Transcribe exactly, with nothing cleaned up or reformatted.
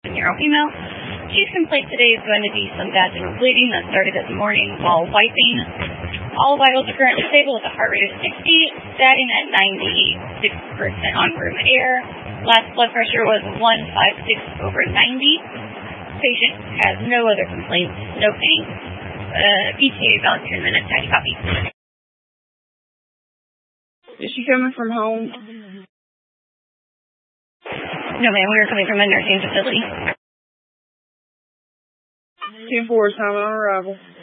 Your email. Chief complaint today is going to be some vaginal bleeding that started this morning while wiping. All vitals are currently stable with a heart rate of sixty, statin at ninety-six percent on room air. Last blood pressure was one fifty-six over ninety. Patient has no other complaints, no pain. Uh, E T A about ten minutes, tiny copy. Is she coming from home? No, ma'am, we are coming from a nursing facility. ten four is time on arrival.